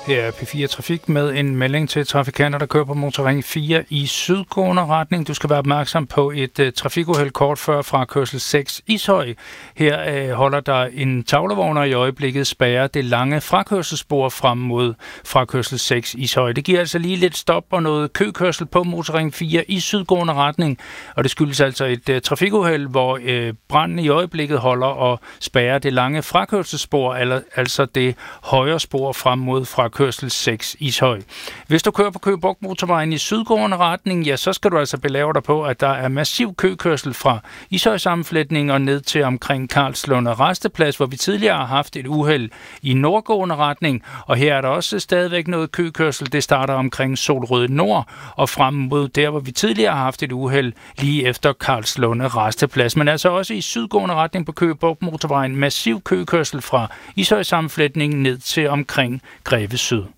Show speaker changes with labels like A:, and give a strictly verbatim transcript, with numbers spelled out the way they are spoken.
A: Her er P fire Trafik med en melding til trafikanter, der kører på motorring fire i sydgående retning. Du skal være opmærksom på et uh, trafikuheld kort før fra kørsel seks Ishøj. Her uh, holder der en tavlevogn, og i øjeblikket spærrer det lange frakørselsspor frem mod fra kørsel seks Ishøj. Det giver altså lige lidt stop og noget køkørsel på motorring fire i sydgående retning, og det skyldes altså et uh, trafikuheld, hvor uh, branden i øjeblikket holder og spærrer det lange frakørselsspor, altså det højre spor frem mod fra kørsel seks Ishøj. Hvis du kører på Køge Bugt motorvejen i sydgående retning, ja, så skal du altså belave dig på, at der er massiv køkørsel fra Ishøj sammenflætning og ned til omkring Karlslunde Rasteplads, hvor vi tidligere har haft et uheld i nordgående retning, og her er der også stadigvæk noget køkørsel. Det starter omkring Solrød Nord og frem mod der, hvor vi tidligere har haft et uheld lige efter Karlslunde Rasteplads. Men altså også i sydgående retning på Køge Bugt motorvejen massiv køkørsel fra Ishøj sammenflætning ned til omkring Greve Syd.